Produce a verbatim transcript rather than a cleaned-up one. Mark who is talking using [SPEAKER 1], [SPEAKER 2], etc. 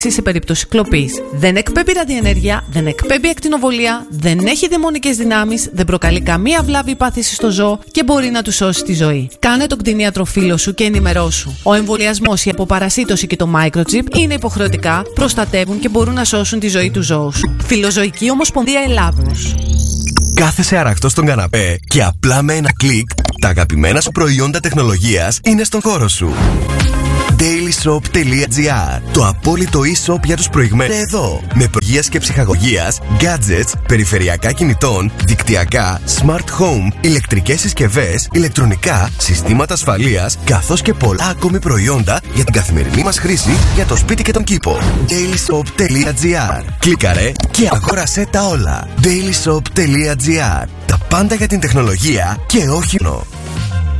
[SPEAKER 1] σε περίπτωση κλοπής. Δεν εκπέμπει ραδιενέργεια, δεν εκπέμπει ακτινοβολία, δεν έχει δαιμονικές δυνάμεις, δεν προκαλεί καμία βλάβη ή πάθηση στο ζώο και μπορεί να του σώσει τη ζωή. Κάνε τον κτηνίατρο φίλο σου και ενημερώσου. Ο εμβολιασμός, η αποπαρασίτωση και το microchip είναι υποχρεωτικά, προστατεύουν και μπορούν να σώσουν τη ζωή του ζώου σου. Φιλοζωική Ομοσπονδία Ελλάδος.
[SPEAKER 2] Κάθεσαι αραχτό στον καναπέ και απλά με ένα κλικ τα αγαπημένα σου προϊόντα τεχνολογίας είναι στον χώρο σου. dailyshop.gr, το απόλυτο e-shop για τους προηγμένους εδώ. Με προγείας και ψυχαγωγίας, gadgets, περιφερειακά κινητών, δικτυακά, smart home, ηλεκτρικές συσκευές, ηλεκτρονικά, συστήματα ασφαλείας, καθώς και πολλά ακόμη προϊόντα για την καθημερινή μας χρήση για το σπίτι και τον κήπο. dailyshop.gr. Κλίκαρε και αγόρασέ τα όλα. dailyshop.gr. Τα πάντα για την τεχνολογία και όχι μόνο.